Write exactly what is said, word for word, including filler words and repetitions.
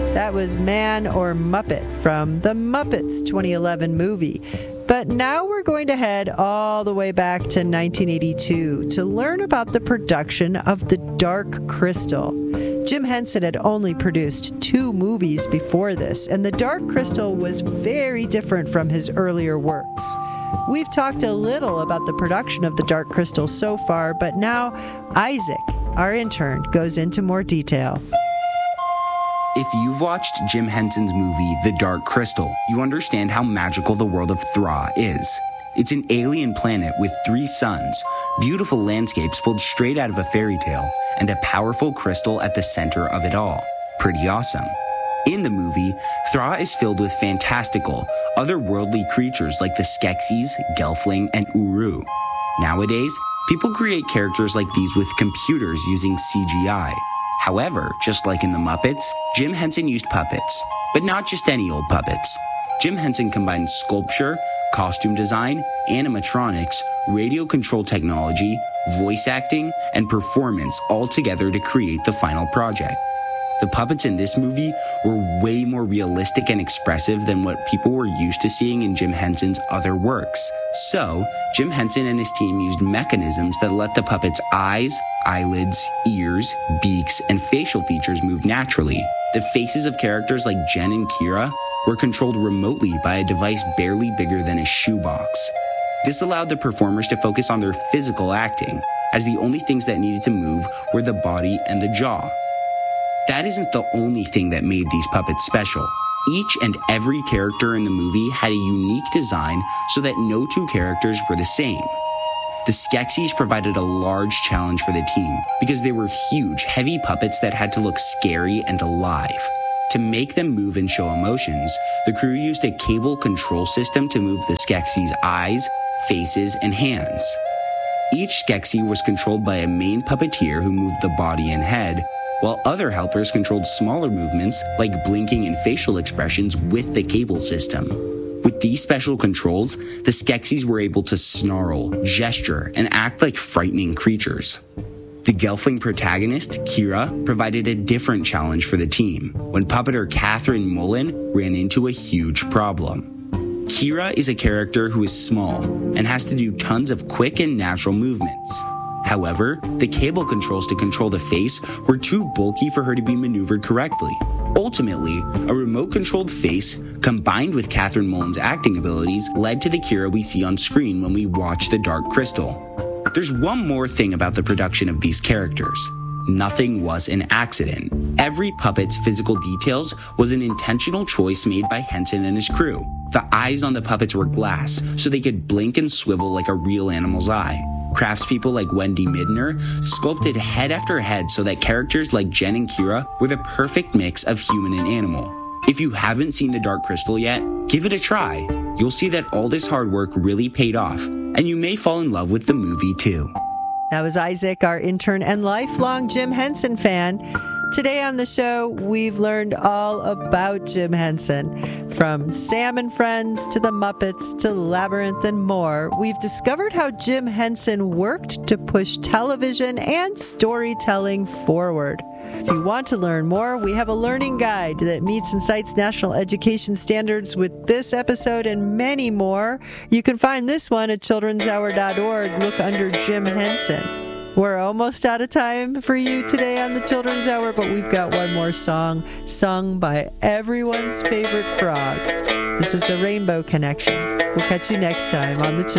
That was Man or Muppet from the Muppets twenty eleven movie. But now we're going to head all the way back to nineteen eighty-two to learn about the production of The Dark Crystal. Jim Henson had only produced two movies before this, and The Dark Crystal was very different from his earlier works. We've talked a little about the production of The Dark Crystal so far, but now Isaac, our intern, goes into more detail. If you've watched Jim Henson's movie, The Dark Crystal, you understand how magical the world of Thra is. It's an alien planet with three suns, beautiful landscapes pulled straight out of a fairy tale, and a powerful crystal at the center of it all. Pretty awesome. In the movie, Thra is filled with fantastical, otherworldly creatures like the Skeksis, Gelfling, and Uru. Nowadays, people create characters like these with computers using C G I. However, just like in the Muppets, Jim Henson used puppets, but not just any old puppets. Jim Henson combined sculpture, costume design, animatronics, radio control technology, voice acting, and performance all together to create the final project. The puppets in this movie were way more realistic and expressive than what people were used to seeing in Jim Henson's other works. So, Jim Henson and his team used mechanisms that let the puppets' eyes, eyelids, ears, beaks, and facial features move naturally. The faces of characters like Jen and Kira were controlled remotely by a device barely bigger than a shoebox. This allowed the performers to focus on their physical acting, as the only things that needed to move were the body and the jaw. That isn't the only thing that made these puppets special. Each and every character in the movie had a unique design so that no two characters were the same. The Skeksis provided a large challenge for the team because they were huge, heavy puppets that had to look scary and alive. To make them move and show emotions, the crew used a cable control system to move the Skeksis' eyes, faces, and hands. Each Skeksis was controlled by a main puppeteer who moved the body and head, while other helpers controlled smaller movements like blinking and facial expressions with the cable system. With these special controls, the Skeksis were able to snarl, gesture, and act like frightening creatures. The Gelfling protagonist, Kira, provided a different challenge for the team when puppeteer Catherine Mullen ran into a huge problem. Kira is a character who is small and has to do tons of quick and natural movements. However, the cable controls to control the face were too bulky for her to be maneuvered correctly. Ultimately, a remote-controlled face, combined with Catherine Mullen's acting abilities, led to the Kira we see on screen when we watch The Dark Crystal. There's one more thing about the production of these characters. Nothing was an accident. Every puppet's physical details was an intentional choice made by Henson and his crew. The eyes on the puppets were glass, so they could blink and swivel like a real animal's eye. Craftspeople like Wendy Midner sculpted head after head so that characters like Jen and Kira were the perfect mix of human and animal. If you haven't seen The Dark Crystal yet, give it a try. You'll see that all this hard work really paid off, and you may fall in love with the movie too. That was Isaac, our intern and lifelong Jim Henson fan. Today on the show, we've learned all about Jim Henson. From Sam and Friends to the Muppets to Labyrinth and more, we've discovered how Jim Henson worked to push television and storytelling forward. If you want to learn more, we have a learning guide that meets and cites national education standards with this episode and many more. You can find this one at children's hour dot org. Look under Jim Henson. We're almost out of time for you today on the Children's Hour, but we've got one more song sung by everyone's favorite frog. This is the Rainbow Connection. We'll catch you next time on the Children's